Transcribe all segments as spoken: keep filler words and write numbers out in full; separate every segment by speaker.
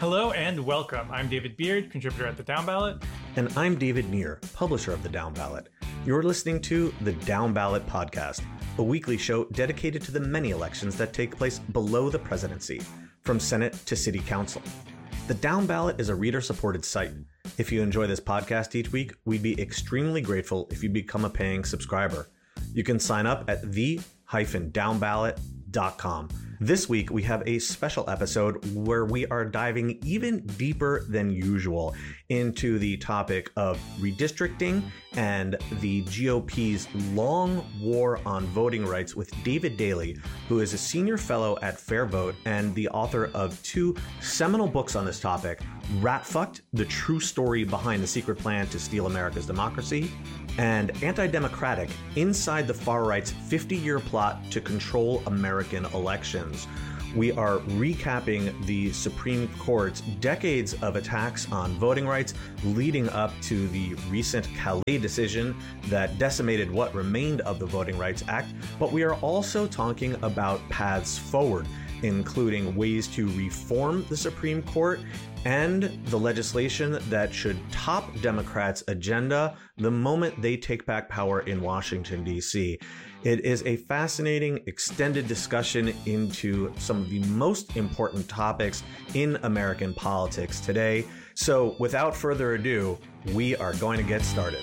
Speaker 1: Hello and welcome. I'm David Beard, contributor at The Down Ballot.
Speaker 2: And I'm David Neer, publisher of The Down Ballot. You're listening to The Down Ballot Podcast, a weekly show dedicated to the many elections that take place below the presidency, from Senate to City Council. The Down Ballot is a reader-supported site. If you enjoy this podcast each week, we'd be extremely grateful if you become a paying subscriber. You can sign up at the dash down ballot dot com. This week, we have a special episode where we are diving even deeper than usual into the topic of redistricting and the G O P's long war on voting rights with David Daley, who is a senior fellow at Fair Vote and the author of two seminal books on this topic, Rat Fucked, The True Story Behind the Secret Plan to Steal America's Democracy, and Anti-Democratic, Inside the Far Right's fifty-year Plot to Control American Elections. We are recapping the Supreme Court's decades of attacks on voting rights leading up to the recent Calais decision that decimated what remained of the Voting Rights Act, but we are also talking about paths forward, including ways to reform the Supreme Court and the legislation that should top Democrats' agenda the moment they take back power in Washington, D C. It is a fascinating, extended discussion into some of the most important topics in American politics today. So without further ado, we are going to get started.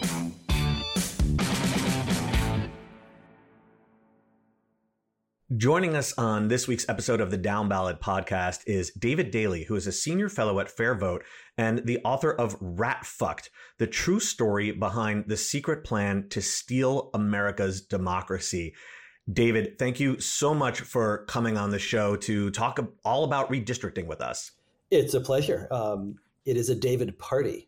Speaker 2: Joining us on this week's episode of the Down Ballot Podcast is David Daley, who is a senior fellow at Fair Vote and the author of Rat Fucked, The True Story Behind the Secret Plan to Steal America's Democracy. David, thank you so much for coming on the show to talk all about redistricting with us.
Speaker 3: It's a pleasure. Um, it is a David party.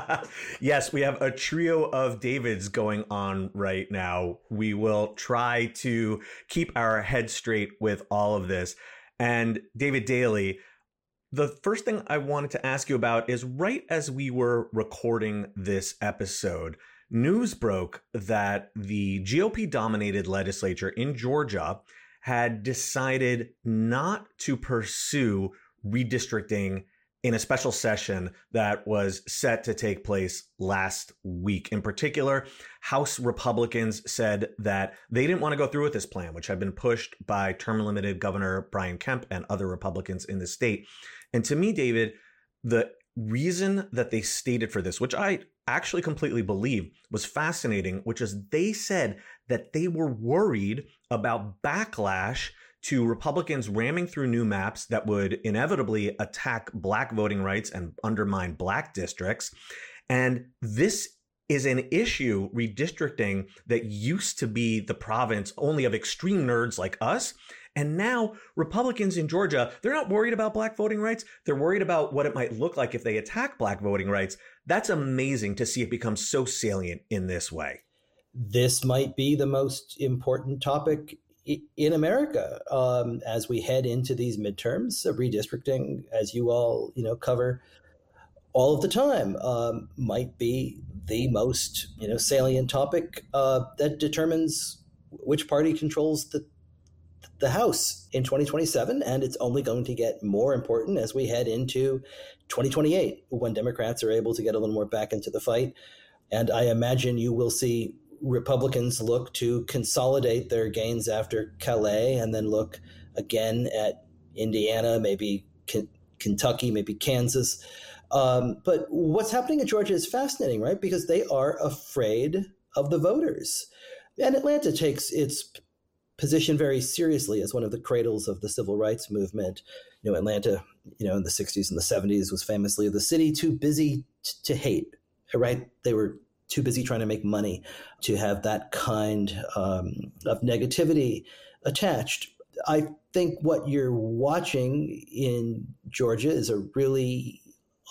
Speaker 2: Yes, we have a trio of Davids going on right now. We will try to keep our head straight with all of this. And David Daley, the first thing I wanted to ask you about is right as we were recording this episode, news broke that the G O P-dominated legislature in Georgia had decided not to pursue redistricting in a special session that was set to take place last week. In particular, House Republicans said that they didn't want to go through with this plan, which had been pushed by term-limited Governor Brian Kemp and other Republicans in the state. And to me, David, the reason that they stated for this, which I actually completely believe, was fascinating, which is they said that they were worried about backlash to Republicans ramming through new maps that would inevitably attack Black voting rights and undermine Black districts. And this is an issue, redistricting, that used to be the province only of extreme nerds like us. And now Republicans in Georgia, they're not worried about Black voting rights. They're worried about what it might look like if they attack Black voting rights. That's amazing to see it become so salient in this way.
Speaker 3: This might be the most important topic in America um, as we head into these midterms. Uh, redistricting, as you all you know cover all of the time, um, might be the most you know salient topic uh, that determines which party controls the the House in twenty twenty-seven, and it's only going to get more important as we head into twenty twenty-eight, when Democrats are able to get a little more back into the fight. And I imagine you will see Republicans look to consolidate their gains after Calais and then look again at Indiana, maybe K- Kentucky, maybe Kansas. Um, but what's happening in Georgia is fascinating, right? Because they are afraid of the voters. And Atlanta takes its position very seriously as one of the cradles of the civil rights movement. You know, Atlanta, you know, in the sixties and the seventies was famously the city too busy t- to hate, right? They were too busy trying to make money to have that kind um, of negativity attached. I think what you're watching in Georgia is a really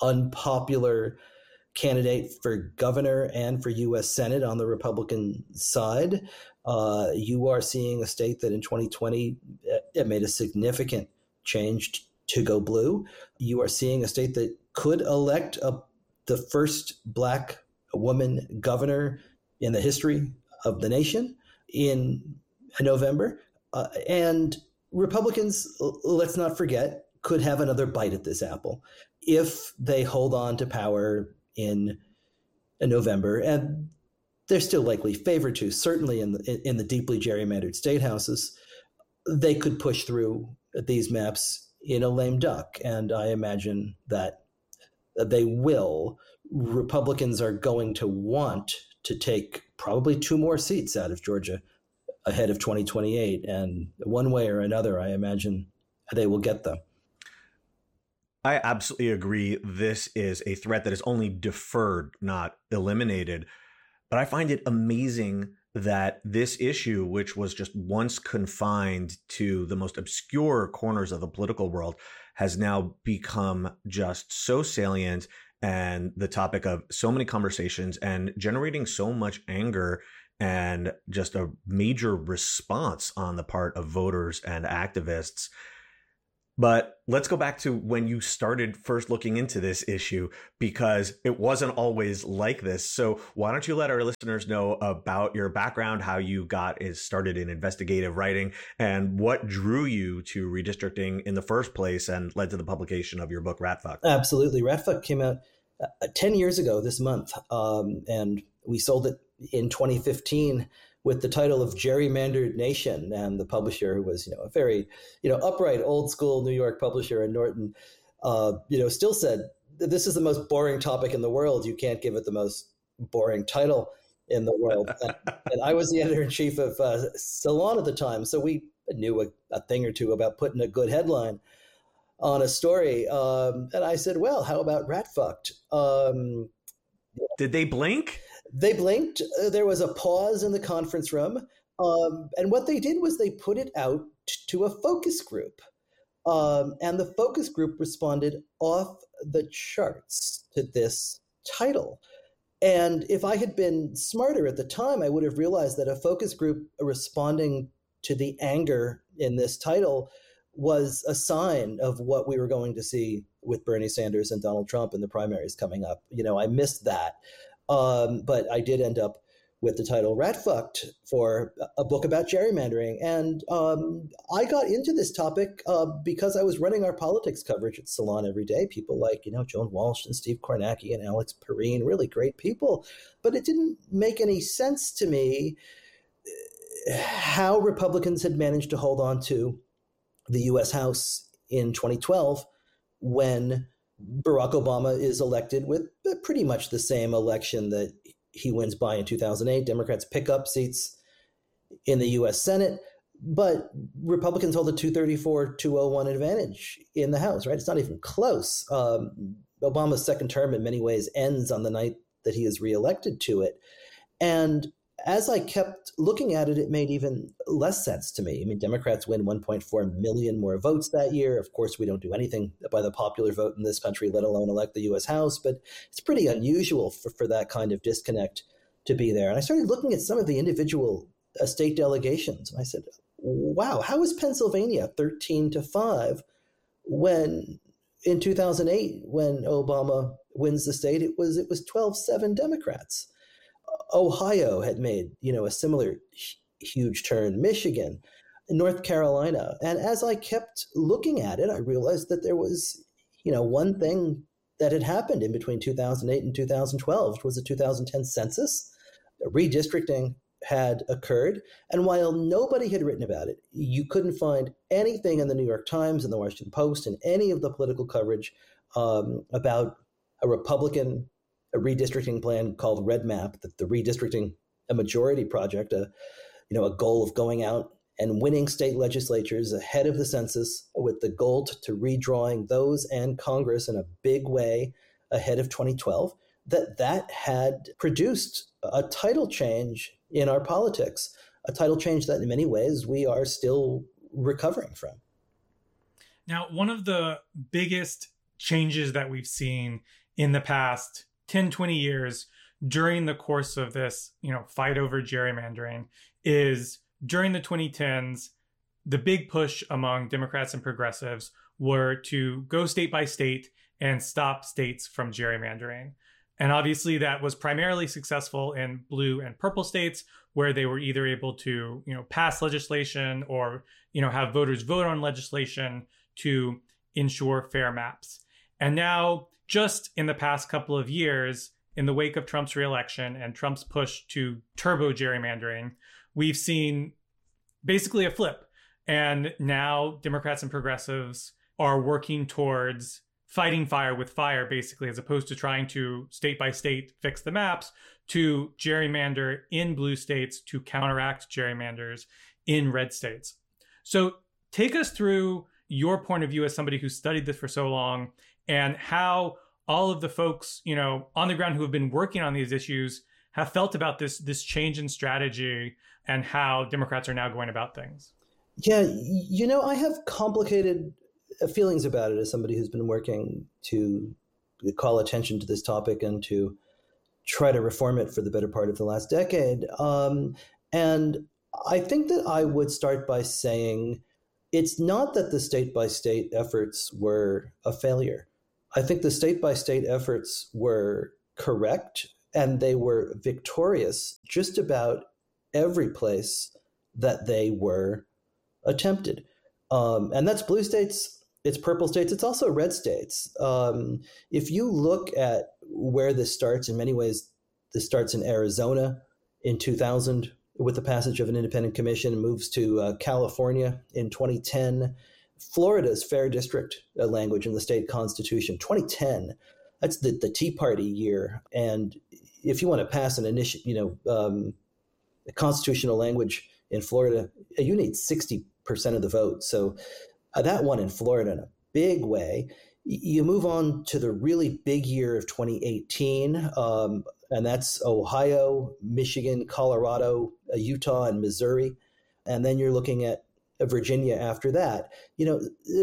Speaker 3: unpopular candidate for governor and for U S Senate on the Republican side. Uh, you are seeing a state that in twenty twenty it made a significant change to go blue. You are seeing a state that could elect a, the first Black woman governor in the history of the nation in November. Uh, and Republicans, let's not forget, could have another bite at this apple if they hold on to power in, in November. And they're still likely favored to, certainly in the, in the deeply gerrymandered state houses. They could push through these maps in a lame duck. And I imagine that they will. Republicans are going to want to take probably two more seats out of Georgia ahead of twenty twenty-eight. And one way or another, I imagine they will get them.
Speaker 2: I absolutely agree. This is a threat that is only deferred, not eliminated. But I find it amazing that this issue, which was just once confined to the most obscure corners of the political world, has now become just so salient and the topic of so many conversations and generating so much anger and just a major response on the part of voters and activists. But let's go back to when you started first looking into this issue, because it wasn't always like this. So why don't you let our listeners know about your background, how you got started in investigative writing, and what drew you to redistricting in the first place and led to the publication of your book, Ratfuck?
Speaker 3: Absolutely. Ratfuck came out uh, ten years ago this month, um, and we sold it in twenty fifteen with the title of Gerrymandered Nation. And the publisher, who was, you know, a very, you know, upright, old school New York publisher in Norton, uh, you know, still said, this is the most boring topic in the world. You can't give it the most boring title in the world. and, and I was the editor-in-chief of uh, Salon at the time, so we knew a, a thing or two about putting a good headline on a story. Um, and I said, well, how about Ratfucked? Um,
Speaker 2: Did they blink?
Speaker 3: They blinked. Uh, there was a pause in the conference room. Um, and what they did was they put it out t- to a focus group. Um, and the focus group responded off the charts to this title. And if I had been smarter at the time, I would have realized that a focus group responding to the anger in this title was a sign of what we were going to see with Bernie Sanders and Donald Trump in the primaries coming up. You know, I missed that. Um, but I did end up with the title Ratfucked for a book about gerrymandering. And um, I got into this topic uh, because I was running our politics coverage at Salon every day. People like, you know, Joan Walsh and Steve Kornacki and Alex Perrine, really great people. But it didn't make any sense to me how Republicans had managed to hold on to the U S House in twenty twelve when Barack Obama is elected with pretty much the same election that he wins by in two thousand eight. Democrats pick up seats in the U S Senate, but Republicans hold a two thirty-four two oh one advantage in the House, right? It's not even close. Um, Obama's second term in many ways ends on the night that he is reelected to it. And as I kept looking at it, it made even less sense to me. I mean, Democrats win one point four million more votes that year. Of course, we don't do anything by the popular vote in this country, let alone elect the U S House. But it's pretty unusual for, for that kind of disconnect to be there. And I started looking at some of the individual uh, state delegations. And I said, wow, how is Pennsylvania thirteen to five when in two thousand eight, when Obama wins the state, it was it was twelve seven Democrats. Ohio had made, you know, a similar huge turn, Michigan, North Carolina. And as I kept looking at it, I realized that there was, you know, one thing that had happened in between two thousand eight and two thousand twelve, which was the two thousand ten census. Redistricting had occurred. And while nobody had written about it, you couldn't find anything in the New York Times and the Washington Post and any of the political coverage um, about a Republican a redistricting plan called Red Map, the, the redistricting a majority project, a you know a goal of going out and winning state legislatures ahead of the census with the goal to, to redrawing those and Congress in a big way ahead of twenty twelve, that that had produced a tidal change in our politics, a tidal change that in many ways we are still recovering from.
Speaker 1: Now, one of the biggest changes that we've seen in the past ten, twenty years during the course of this, you know, fight over gerrymandering is during the twenty tens, the big push among Democrats and progressives were to go state by state and stop states from gerrymandering. And obviously that was primarily successful in blue and purple states, where they were either able to, you know, pass legislation or, you know, have voters vote on legislation to ensure fair maps. And now, just in the past couple of years, in the wake of Trump's reelection and Trump's push to turbo gerrymandering, we've seen basically a flip. And now Democrats and progressives are working towards fighting fire with fire, basically, as opposed to trying to state by state fix the maps, to gerrymander in blue states to counteract gerrymanders in red states. So take us through your point of view as somebody who's studied this for so long, and how all of the folks, you know, on the ground who have been working on these issues have felt about this, this change in strategy and how Democrats are now going about things.
Speaker 3: Yeah, you know, I have complicated feelings about it as somebody who's been working to call attention to this topic and to try to reform it for the better part of the last decade. Um, and I think that I would start by saying it's not that the state-by-state efforts were a failure. I think the state-by-state efforts were correct, and they were victorious just about every place that they were attempted. Um, and that's blue states, it's purple states, it's also red states. Um, if you look at where this starts, in many ways, this starts in Arizona in two thousand with the passage of an independent commission, and moves to uh, California in twenty ten. Florida's fair district uh, language in the state constitution, twenty ten, that's the, the Tea Party year. And if you want to pass an initiative, you know, um, a constitutional language in Florida, you need sixty percent of the vote. So uh, that won in Florida in a big way. Y- you move on to the really big year of twenty eighteen, um, and that's Ohio, Michigan, Colorado, uh, Utah, and Missouri. And then you're looking at Virginia after that. You know,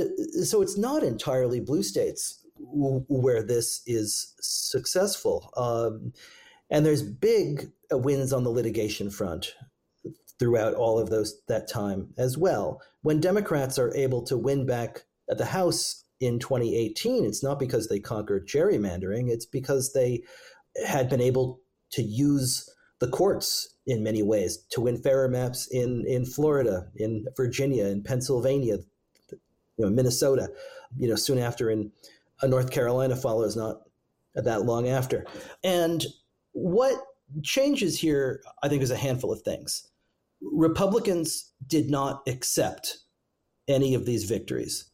Speaker 3: so it's not entirely blue states w- where this is successful. Um, and there's big wins on the litigation front throughout all of those that time as well. When Democrats are able to win back at the House in twenty eighteen, it's not because they conquered gerrymandering, it's because they had been able to use the courts in many ways to win fairer maps in, in Florida, in Virginia, in Pennsylvania, you know, Minnesota, you know, soon after in uh, North Carolina follows not that long after. And what changes here, I think, is a handful of things. Republicans did not accept any of these victories.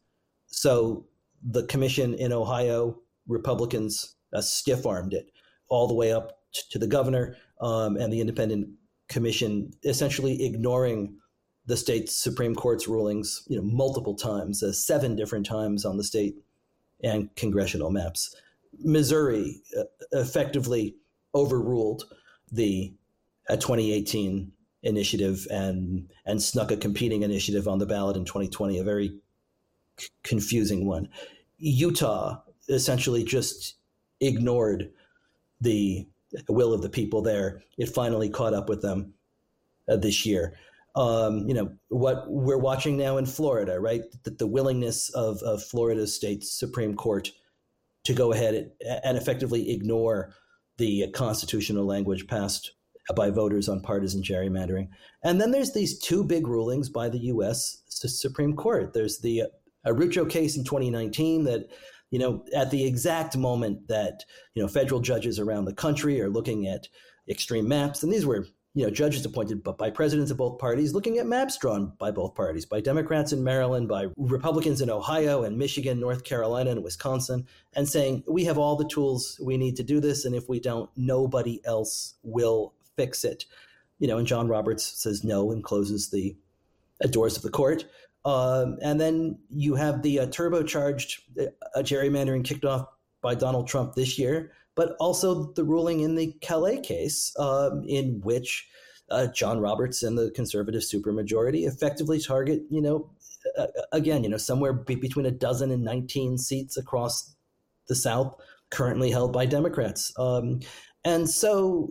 Speaker 3: So the commission in Ohio, Republicans uh, stiff-armed it all the way up t- to the governor um, and the independent commission, essentially ignoring the state Supreme Court's rulings, you know, multiple times, uh, seven different times on the state and congressional maps. Missouri uh, effectively overruled the uh, twenty eighteen initiative and and snuck a competing initiative on the ballot in twenty twenty, a very c- confusing one. Utah essentially just ignored the will of the people there. It finally caught up with them uh, this year. Um, you know, what we're watching now in Florida, right? The, the willingness of, of Florida's state Supreme Court to go ahead and, and effectively ignore the constitutional language passed by voters on partisan gerrymandering. And then there's these two big rulings by the U S Supreme Court. There's the Arujo case in twenty nineteen that, you know, at the exact moment that, you know, federal judges around the country are looking at extreme maps, and these were, you know, judges appointed by presidents of both parties, looking at maps drawn by both parties, by Democrats in Maryland, by Republicans in Ohio and Michigan, North Carolina, and Wisconsin, and saying, we have all the tools we need to do this, and if we don't, nobody else will fix it. You know, and John Roberts says no and closes the uh, doors of the court. Um, and then you have the uh, turbocharged uh, gerrymandering kicked off by Donald Trump this year, but also the ruling in the Calais case, um, in which uh, John Roberts and the conservative supermajority effectively target, you know, uh, again, you know, somewhere be- between a dozen and nineteen seats across the South currently held by Democrats. Um, and so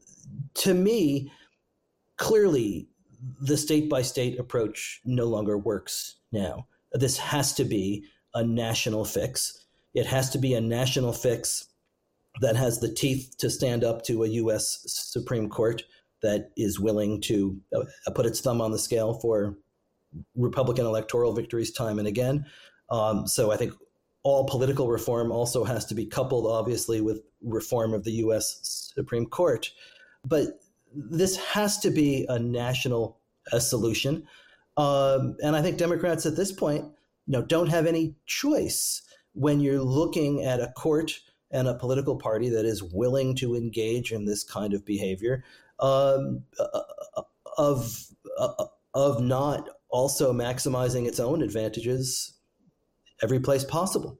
Speaker 3: to me, clearly, the state-by-state approach no longer works now. This has to be a national fix. It has to be a national fix that has the teeth to stand up to a U S Supreme Court that is willing to uh, put its thumb on the scale for Republican electoral victories time and again. Um, so I think all political reform also has to be coupled, obviously, with reform of the U S Supreme Court. But this has to be a national a solution. Um, and I think Democrats at this point, you know, don't have any choice when you're looking at a court and a political party that is willing to engage in this kind of behavior, um, of of not also maximizing its own advantages every place possible.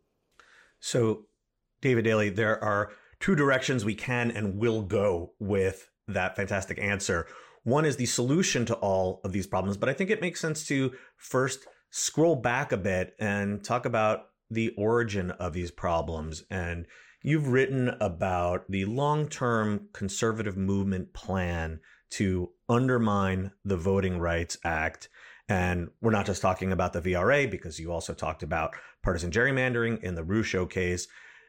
Speaker 2: So, David Daley, there are two directions we can and will go with that fantastic answer. One is the solution to all of these problems, but I think it makes sense to first scroll back a bit and talk about the origin of these problems. And you've written about the long-term conservative movement plan to undermine the Voting Rights Act. And we're not just talking about the V R A, because you also talked about partisan gerrymandering in the Rucho case.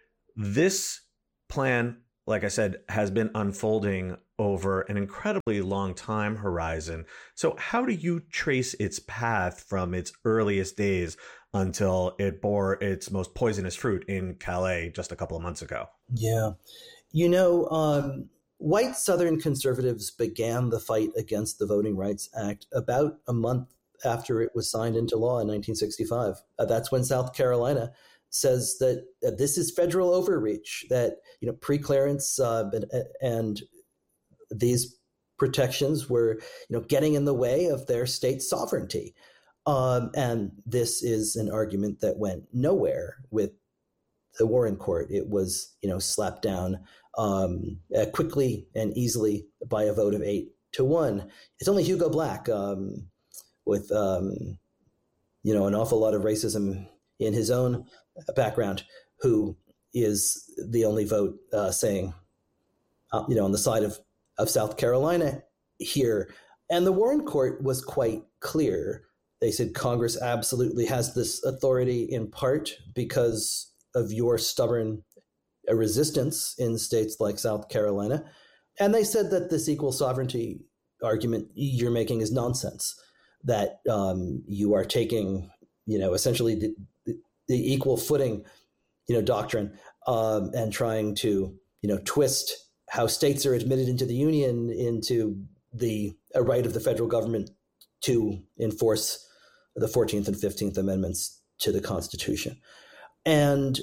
Speaker 2: This plan, like I said, has been unfolding over an incredibly long time horizon. So how do you trace its path from its earliest days until it bore its most poisonous fruit in Calais just a couple of months ago?
Speaker 3: Yeah. You know, um, white Southern conservatives began the fight against the Voting Rights Act about a month after it was signed into law in nineteen sixty-five. Uh, that's when South Carolina says that uh, this is federal overreach, that, you know, preclearance uh, and, and these protections were, you know, getting in the way of their state sovereignty. Um, and this is an argument that went nowhere with the Warren Court. It was, you know, slapped down um, uh, quickly and easily by a vote of eight to one. It's only Hugo Black um, with, um, you know, an awful lot of racism in his own background who is the only vote uh, saying, uh, you know, on the side of, of South Carolina here. And the Warren Court was quite clear. They said Congress absolutely has this authority in part because of your stubborn resistance in states like South Carolina. And they said that this equal sovereignty argument you're making is nonsense, that um, you are taking, you know, essentially the, the, the equal footing, you know, doctrine um, and trying to, you know, twist how states are admitted into the union into the a right of the federal government to enforce the fourteenth and fifteenth Amendments to the Constitution. And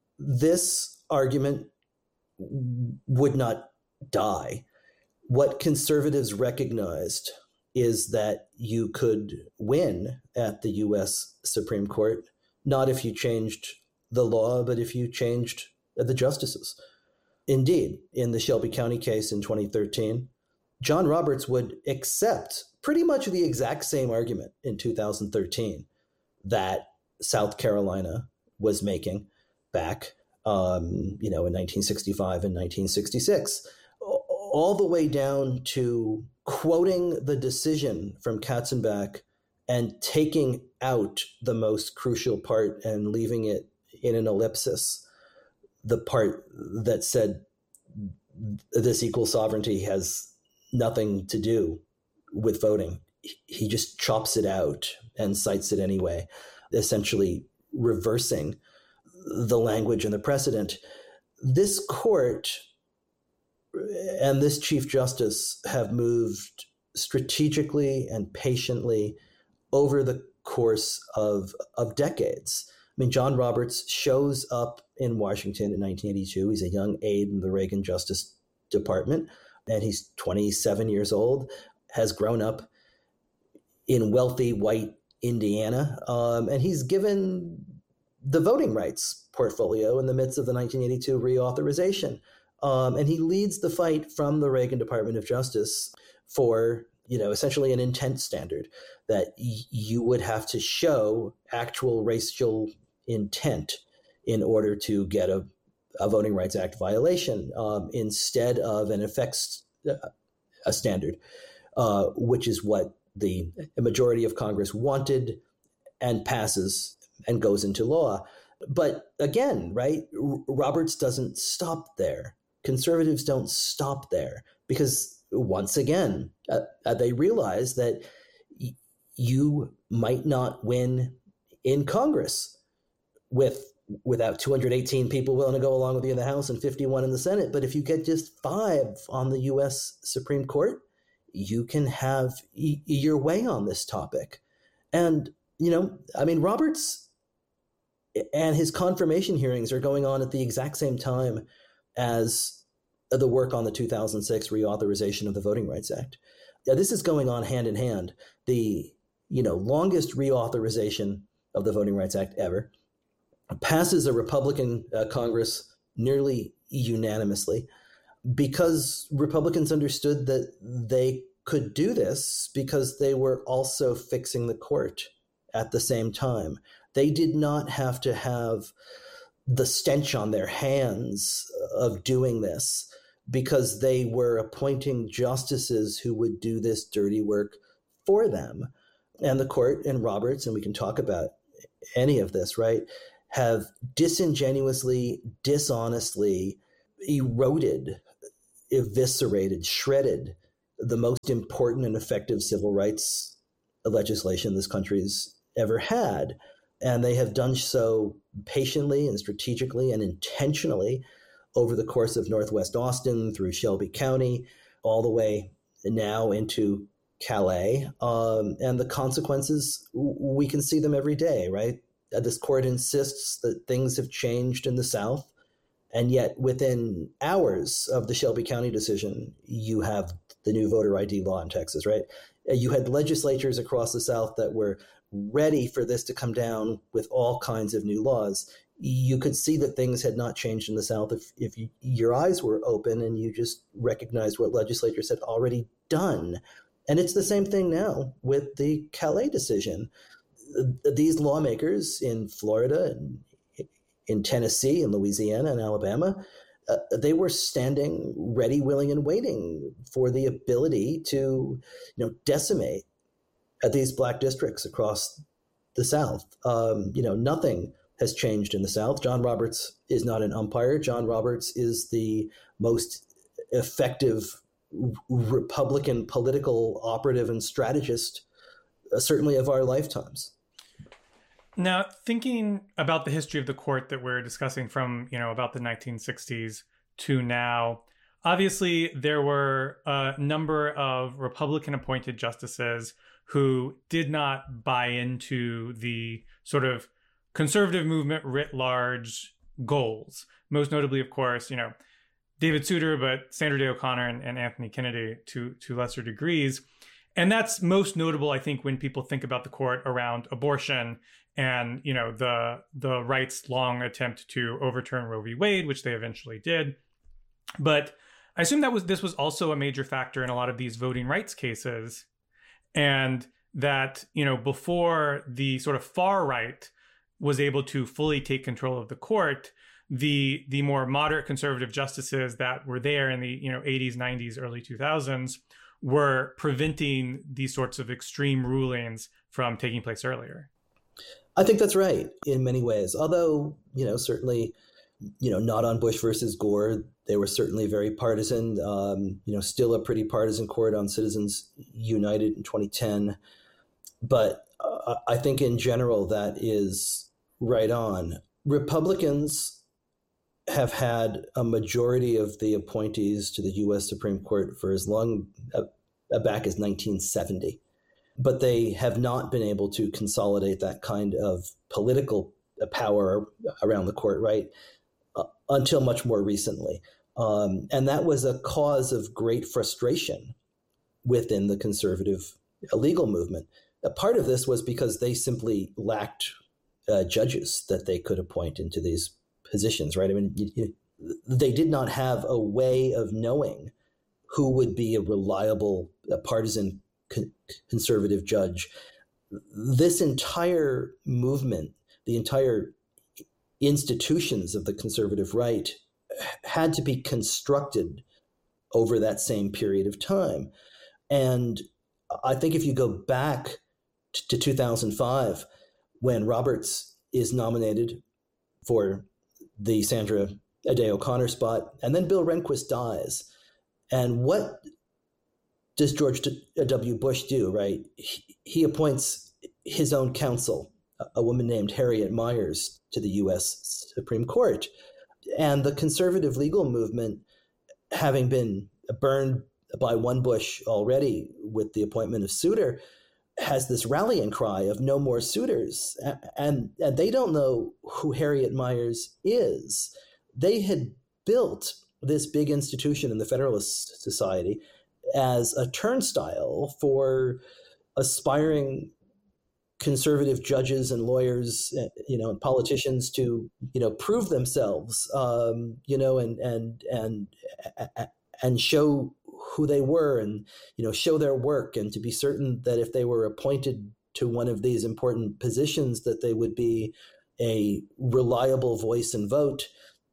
Speaker 3: this argument would not die. What conservatives recognized is that you could win at the U S Supreme Court, not if you changed the law, but if you changed the justices. Indeed, in the Shelby County case in twenty thirteen, John Roberts would accept pretty much the exact same argument in two thousand thirteen that South Carolina was making back, um, you know, in nineteen sixty-five and nineteen sixty-six, all the way down to quoting the decision from Katzenbach and taking out the most crucial part and leaving it in an ellipsis, the part that said this equal sovereignty has nothing to do with voting. He just chops it out and cites it anyway, essentially reversing the language and the precedent. This court and this Chief Justice have moved strategically and patiently over the course of, of decades. I mean, John Roberts shows up in Washington in nineteen eighty-two. He's a young aide in the Reagan Justice Department, and he's twenty-seven years old, has grown up in wealthy white Indiana, um, and he's given the voting rights portfolio in the midst of the nineteen eighty-two reauthorization. Um, and he leads the fight from the Reagan Department of Justice for, you know, essentially an intent standard that y- you would have to show actual racial intent in order to get a, a Voting Rights Act violation um, instead of an effects uh, a standard, uh, which is what the majority of Congress wanted and passes and goes into law. But again, right, R- Roberts doesn't stop there. Conservatives don't stop there because, once again, uh, uh, they realize that y- you might not win in Congress. with without two hundred eighteen people willing to go along with you in the House and fifty-one in the Senate. But if you get just five on the U S Supreme Court, you can have e- your way on this topic. And, you know, I mean, Roberts and his confirmation hearings are going on at the exact same time as the work on the two thousand six reauthorization of the Voting Rights Act. Now, this is going on hand in hand. The, you know, longest reauthorization of the Voting Rights Act ever passes a Republican uh, Congress nearly unanimously because Republicans understood that they could do this because they were also fixing the court at the same time. They did not have to have the stench on their hands of doing this because they were appointing justices who would do this dirty work for them. And the court and Roberts, and we can talk about any of this, right, have disingenuously, dishonestly eroded, eviscerated, shredded the most important and effective civil rights legislation this country's ever had. And they have done so patiently and strategically and intentionally over the course of Northwest Austin, through Shelby County, all the way now into Calais. Um, and the consequences, we can see them every day, right? This court insists that things have changed in the South. And yet within hours of the Shelby County decision, you have the new voter I D law in Texas, right? You had legislatures across the South that were ready for this to come down with all kinds of new laws. You could see that things had not changed in the South if, if you, your eyes were open and you just recognized what legislatures had already done. And it's the same thing now with the Calais decision. These lawmakers in Florida and in Tennessee and Louisiana and Alabama, uh, they were standing ready, willing, and waiting for the ability to, you know, decimate at these black districts across the South. Um, you know, nothing has changed in the South. John Roberts is not an umpire. John Roberts is the most effective Republican political operative and strategist, uh, certainly of our lifetimes.
Speaker 1: Now, thinking about the history of the court that we're discussing from, you know, about the nineteen sixties to now, obviously there were a number of Republican appointed justices who did not buy into the sort of conservative movement writ large goals. Most notably, of course, you know, David Souter, but Sandra Day O'Connor and, and Anthony Kennedy to, to lesser degrees. And that's most notable, I think, when people think about the court around abortion and, you know, the the right's long attempt to overturn Roe v. Wade, which they eventually did. But I assume that was this was also a major factor in a lot of these voting rights cases. And that, you know, before the sort of far right was able to fully take control of the court, the the more moderate conservative justices that were there in the, you know, eighties, nineties, early two thousands were preventing these sorts of extreme rulings from taking place earlier.
Speaker 3: I think that's right in many ways. Although, you know, certainly, you know, not on Bush versus Gore. They were certainly very partisan, um, you know, still a pretty partisan court on Citizens United in twenty ten. But uh, I think in general, that is right on. Republicans have had a majority of the appointees to the U S Supreme Court for as long uh, back as nineteen seventy. But they have not been able to consolidate that kind of political power around the court, right, uh, until much more recently. Um, and that was a cause of great frustration within the conservative legal movement. A part of this was because they simply lacked uh, judges that they could appoint into these positions, right? I mean, you, you, they did not have a way of knowing who would be a reliable, a partisan con- conservative judge. This entire movement, the entire institutions of the conservative right had to be constructed over that same period of time. And I think if you go back to two thousand five, when Roberts is nominated for the Sandra Day O'Connor spot, and then Bill Rehnquist dies. And what does George W. Bush do, right? He, he appoints his own counsel a woman named Harriet Miers to the U S Supreme Court. And the conservative legal movement, having been burned by one Bush already with the appointment of Souter, has this rallying cry of no more Souters. And, and they don't know who Harriet Miers is. They had built this big institution in the Federalist Society as a turnstile for aspiring conservative judges and lawyers, you know, and politicians to, you know, prove themselves, um, you know, and and and and show who they were, and, you know, show their work, and to be certain that if they were appointed to one of these important positions, that they would be a reliable voice and vote,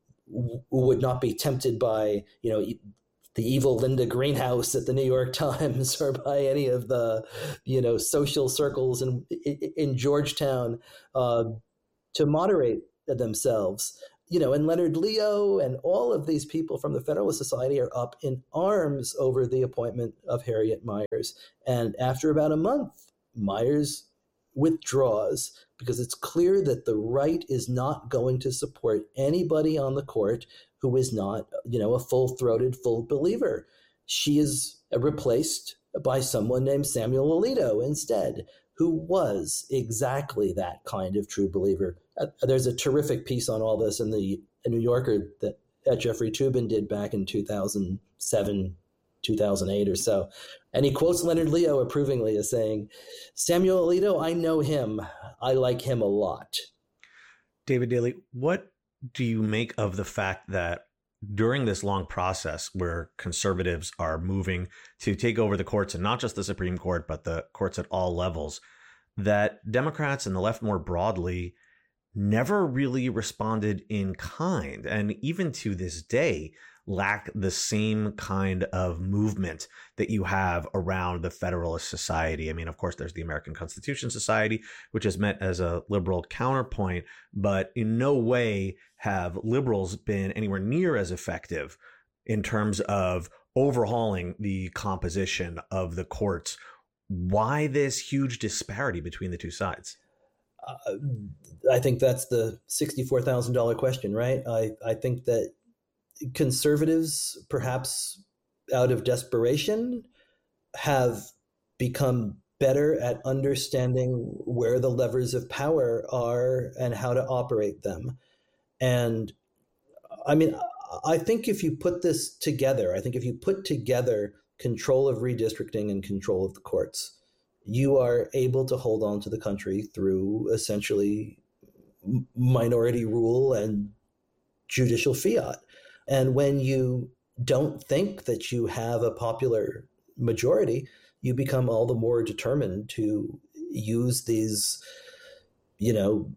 Speaker 3: would not be tempted by, you know, the evil Linda Greenhouse at the New York Times, or by any of the, you know, social circles in in Georgetown, uh, to moderate themselves. You know, and Leonard Leo and all of these people from the Federalist Society are up in arms over the appointment of Harriet Miers. And after about a month, Miers withdraws, because it's clear that the right is not going to support anybody on the court who is not, you know, a full-throated, full believer. She is replaced by someone named Samuel Alito instead, who was exactly that kind of true believer. Uh, there's a terrific piece on all this in the New Yorker that, that Jeffrey Toobin did back in two thousand seven, two thousand eight or so. And he quotes Leonard Leo approvingly as saying, "Samuel Alito, I know him. I like him a lot."
Speaker 2: David Daley, what do you make of the fact that during this long process where conservatives are moving to take over the courts, and not just the Supreme Court, but the courts at all levels, that Democrats and the left more broadly never really responded in kind, and even to this day lack the same kind of movement that you have around the Federalist Society? I mean, of course, there's the American Constitution Society, which is meant as a liberal counterpoint, but in no way have liberals been anywhere near as effective in terms of overhauling the composition of the courts. Why this huge disparity between the two sides?
Speaker 3: Uh, I think that's the sixty-four thousand dollars question, right? I, I think that conservatives, perhaps out of desperation, have become better at understanding where the levers of power are and how to operate them. And I mean, I think if you put this together, I think if you put together control of redistricting and control of the courts, you are able to hold on to the country through essentially minority rule and judicial fiat. And when you don't think that you have a popular majority, you become all the more determined to use these, you know,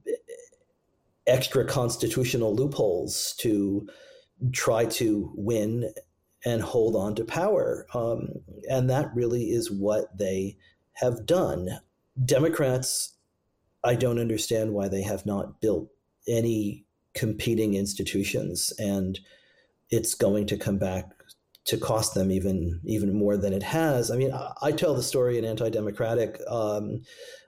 Speaker 3: extra constitutional loopholes to try to win and hold on to power. Um, and that really is what they have done. Democrats, I don't understand why they have not built any competing institutions, and it's going to come back to cost them even even more than it has. I mean, I, I tell the story in Anti-Democratic um,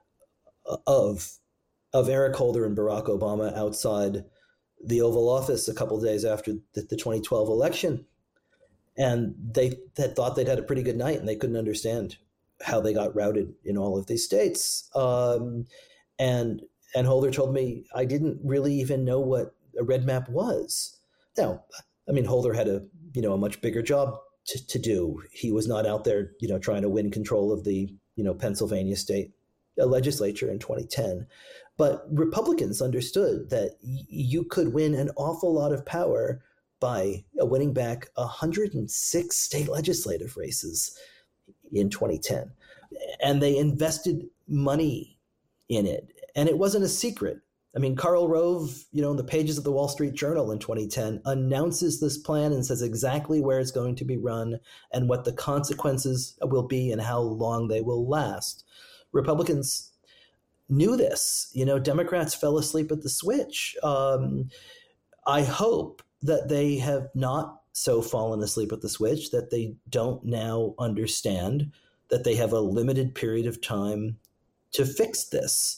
Speaker 3: of of Eric Holder and Barack Obama outside the Oval Office a couple of days after the, the twenty twelve election, and they had thought they'd had a pretty good night, and they couldn't understand how they got routed in all of these states. Um, and and Holder told me, I didn't really even know what a red map was. Now, I mean, Holder had a you know a much bigger job to, to do. He was not out there you know trying to win control of the you know Pennsylvania state legislature in twenty ten. But Republicans understood that y- you could win an awful lot of power by winning back one hundred six state legislative races in twenty ten. And they invested money in it. And it wasn't a secret. I mean, Karl Rove, you know, in the pages of the Wall Street Journal in twenty ten, announces this plan and says exactly where it's going to be run and what the consequences will be and how long they will last. Republicans knew this. You know, Democrats fell asleep at the switch. Um, I hope that they have not so fallen asleep at the switch that they don't now understand that they have a limited period of time to fix this.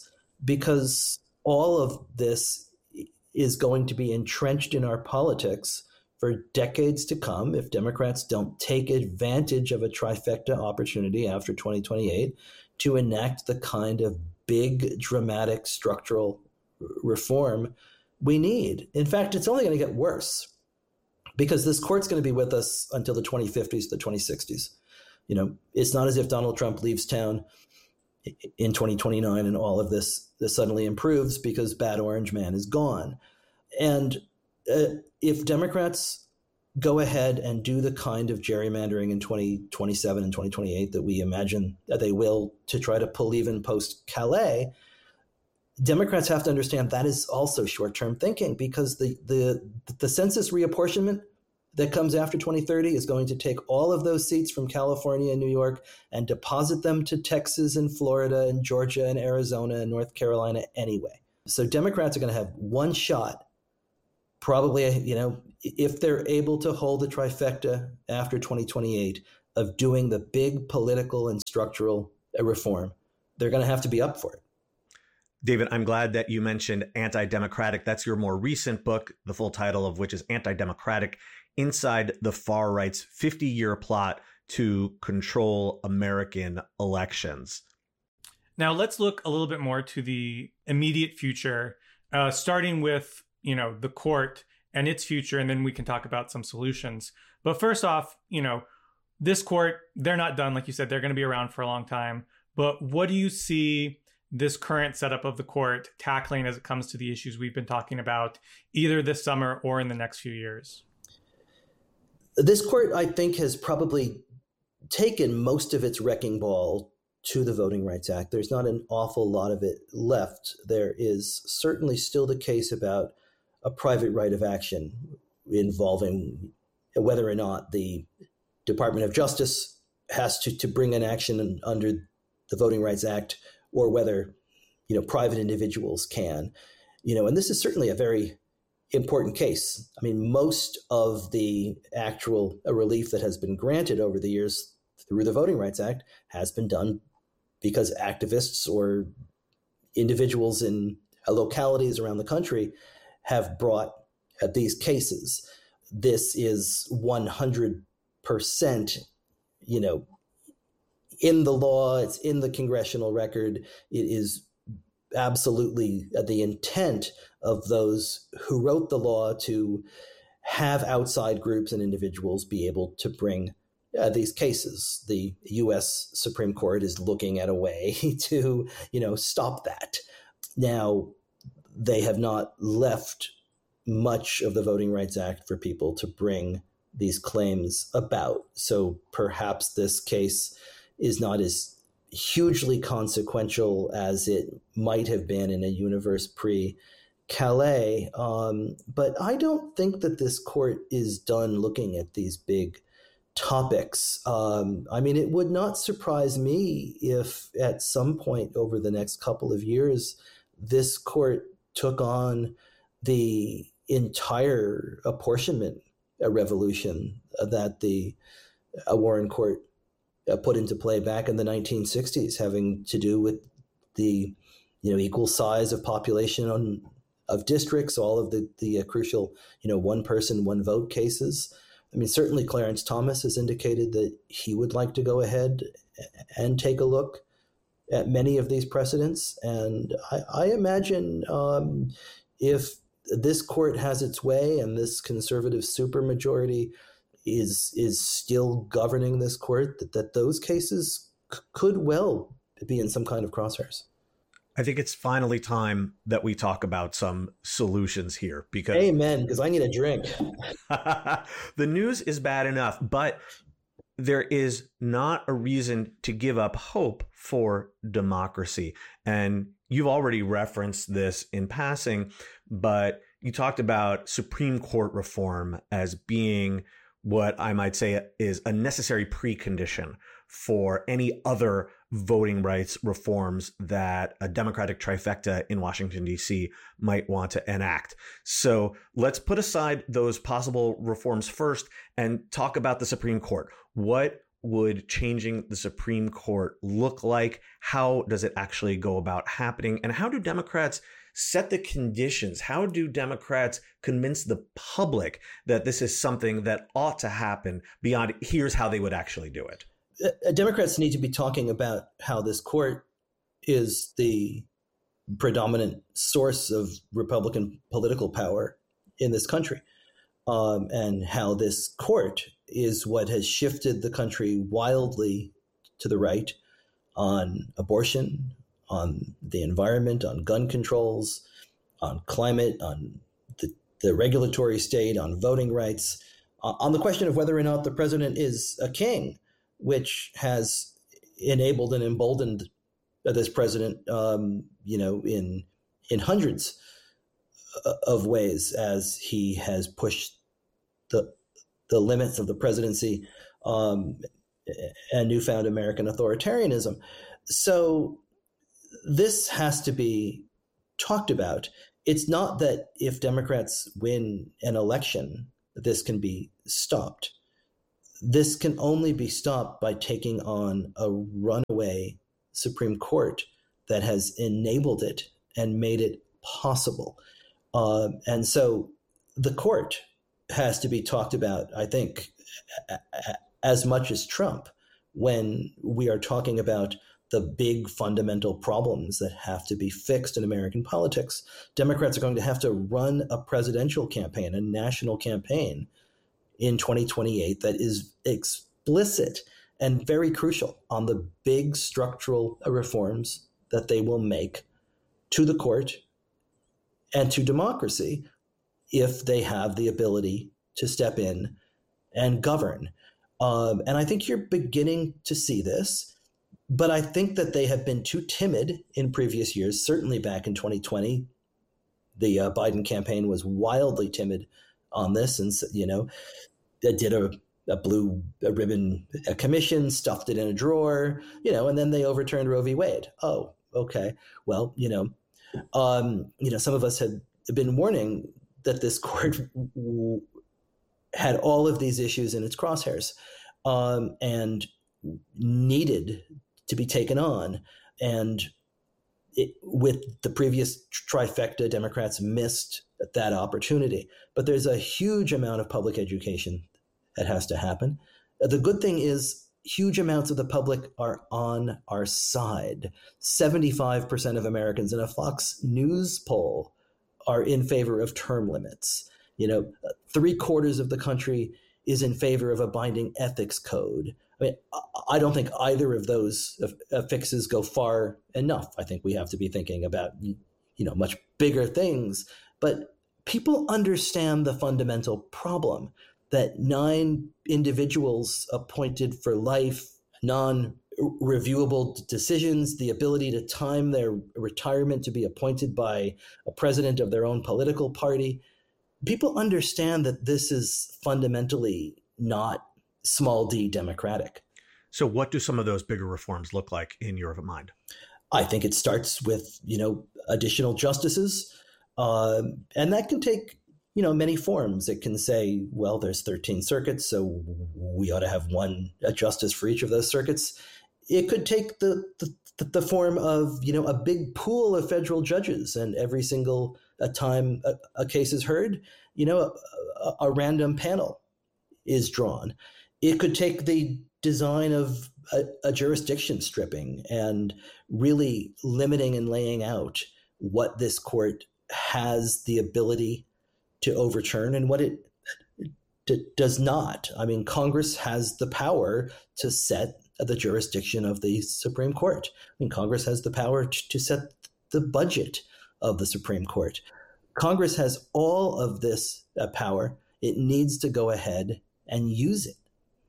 Speaker 3: because all of this is going to be entrenched in our politics for decades to come if Democrats don't take advantage of a trifecta opportunity after twenty twenty-eight to enact the kind of big, dramatic structural reform we need. In fact, it's only going to get worse because this court's going to be with us until the twenty fifties, the twenty sixties. You know, it's not as if Donald Trump leaves town in twenty twenty-nine and all of this, this suddenly improves because bad orange man is gone. And uh, if Democrats go ahead and do the kind of gerrymandering in twenty twenty-seven and twenty twenty-eight that we imagine that they will to try to pull even post-Calais, Democrats have to understand that is also short-term thinking because the the the census reapportionment that comes after twenty thirty is going to take all of those seats from California and New York and deposit them to Texas and Florida and Georgia and Arizona and North Carolina anyway. So Democrats are going to have one shot, probably, you know, if they're able to hold the trifecta after twenty twenty-eight of doing the big political and structural reform. They're going to have to be up for it.
Speaker 2: David, I'm glad that you mentioned Anti-Democratic. That's your more recent book, the full title of which is Anti-Democratic: Inside the Far Right's fifty-year Plot to Control American Elections.
Speaker 1: Now, let's look a little bit more to the immediate future, uh, starting with, you know, the court and its future, and then we can talk about some solutions. But first off, you know, this court, they're not done. Like you said, they're going to be around for a long time. But what do you see this current setup of the court tackling as it comes to the issues we've been talking about, either this summer or in the next few years?
Speaker 3: This court, I think, has probably taken most of its wrecking ball to the Voting Rights Act. There's not an awful lot of it left. There is certainly still the case about a private right of action involving whether or not the Department of Justice has to, to bring an action under the Voting Rights Act, or whether, you know, private individuals can, you know, and this is certainly a very important case. I mean, most of the actual relief that has been granted over the years through the Voting Rights Act has been done because activists or individuals in localities around the country have brought these cases. This is one hundred percent, you know, in the law, it's in the congressional record. It is absolutely the intent of those who wrote the law to have outside groups and individuals be able to bring uh, these cases. The U S Supreme Court is looking at a way to, you know, stop that. Now, they have not left much of the Voting Rights Act for people to bring these claims about. So perhaps this case is not as hugely consequential as it might have been in a universe pre-Calais. Um, but I don't think that this court is done looking at these big topics. Um, I mean, it would not surprise me if at some point over the next couple of years, this court took on the entire apportionment revolution that the uh, Warren Court uh, put into play back in the nineteen sixties, having to do with the, you know, equal size of population on, of districts, all of the the uh, crucial, you know, one person, one vote cases. I mean, certainly Clarence Thomas has indicated that he would like to go ahead and take a look at many of these precedents. And I, I imagine um, if this court has its way and this conservative supermajority is is still governing this court, that, that those cases c- could well be in some kind of crosshairs.
Speaker 2: I think it's finally time that we talk about some solutions here, because
Speaker 3: amen, because I need a drink.
Speaker 2: The news is bad enough, but there is not a reason to give up hope for democracy. And you've already referenced this in passing, but you talked about Supreme Court reform as being what I might say is a necessary precondition for any other voting rights reforms that a Democratic trifecta in Washington, D C might want to enact. So let's put aside those possible reforms first and talk about the Supreme Court. What would changing the Supreme Court look like? How does it actually go about happening? And how do Democrats set the conditions? How do Democrats convince the public that this is something that ought to happen beyond here's how they would actually do it?
Speaker 3: Uh, Democrats need to be talking about how this court is the predominant source of Republican political power in this country, um, and how this court is what has shifted the country wildly to the right on abortion, on the environment, on gun controls, on climate, on the, the regulatory state, on voting rights, uh, on the question of whether or not the president is a king, which has enabled and emboldened this president, um, you know, in in hundreds of ways as he has pushed the the limits of the presidency um, and newfound American authoritarianism. So this has to be talked about. It's not that if Democrats win an election, this can be stopped. This can only be stopped by taking on a runaway Supreme Court that has enabled it and made it possible. Uh, and so the court has to be talked about, I think, as much as Trump when we are talking about the big fundamental problems that have to be fixed in American politics. Democrats are going to have to run a presidential campaign, a national campaign in twenty twenty-eight that is explicit and very crucial on the big structural reforms that they will make to the court and to democracy if they have the ability to step in and govern. Um, and I think you're beginning to see this, but I think that they have been too timid in previous years, certainly back in twenty twenty. The uh, Biden campaign was wildly timid on this, and, you know, they did a a blue a ribbon a commission, stuffed it in a drawer, you know, and then they overturned Roe v. Wade. Oh, okay. Well, you know, um, you know, some of us had been warning that this court w- had all of these issues in its crosshairs um, and needed to be taken on. And it, with the previous trifecta, Democrats missed that opportunity. But there's a huge amount of public education that has to happen. The good thing is huge amounts of the public are on our side. seventy-five percent of Americans in a Fox News poll are in favor of term limits. You know, three quarters of the country is in favor of a binding ethics code. I mean, I don't think either of those fixes go far enough. I think we have to be thinking about, you know, much bigger things. But people understand the fundamental problem that nine individuals appointed for life, non-reviewable decisions, the ability to time their retirement to be appointed by a president of their own political party. People understand that this is fundamentally not small d democratic.
Speaker 2: So what do some of those bigger reforms look like in your mind?
Speaker 3: I think it starts with, you know, additional justices. Uh, and that can take, you know, many forms. It can say, well, there's thirteen circuits, so we ought to have one a justice for each of those circuits. It could take the, the, the form of, you know, a big pool of federal judges, and every single a time a, a case is heard, you know, a, a, a random panel is drawn. It could take the design of a, a jurisdiction stripping and really limiting and laying out what this court has the ability to overturn and what it d- does not. I mean, Congress has the power to set the jurisdiction of the Supreme Court. I mean, Congress has the power t- to set the budget of the Supreme Court. Congress has all of this uh, power. It needs to go ahead and use it.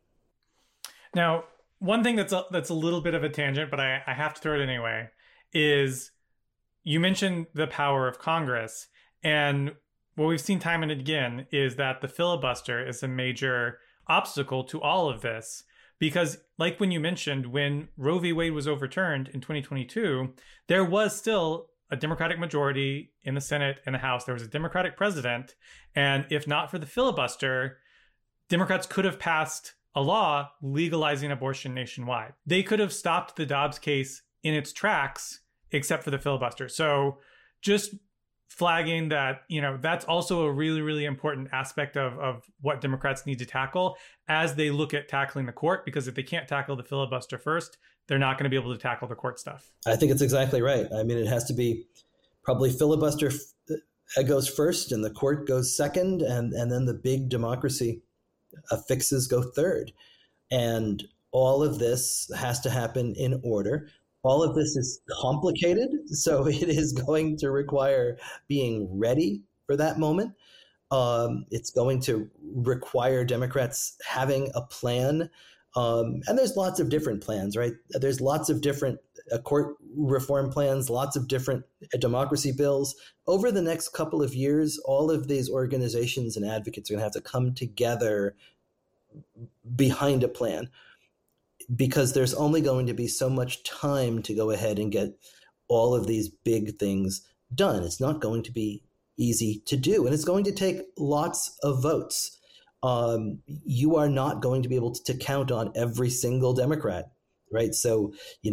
Speaker 1: Now, one thing that's a, that's a little bit of a tangent, but I, I have to throw it anyway, is you mentioned the power of Congress. And what we've seen time and again is that the filibuster is a major obstacle to all of this. Because like when you mentioned, when Roe v. Wade was overturned in twenty twenty-two, there was still a Democratic majority in the Senate and the House. There was a Democratic president. And if not for the filibuster, Democrats could have passed a law legalizing abortion nationwide. They could have stopped the Dobbs case in its tracks, except for the filibuster. So just flagging that, you know, that's also a really, really important aspect of, of what Democrats need to tackle as they look at tackling the court, because if they can't tackle the filibuster first, they're not going to be able to tackle the court stuff. I
Speaker 3: think it's exactly right. I mean, it has to be probably filibuster f- goes first and the court goes second, and, and then the big democracy uh, fixes go third. And all of this has to happen in order. All of this is complicated, so it is going to require being ready for that moment. Um, it's going to require Democrats having a plan. Um, and there's lots of different plans, right? There's lots of different uh, court reform plans, lots of different uh, democracy bills. Over the next couple of years, all of these organizations and advocates are going to have to come together behind a plan, because there's only going to be so much time to go ahead and get all of these big things done. It's not going to be easy to do, and it's going to take lots of votes. Um, you are not going to be able to, to count on every single Democrat, right? So, you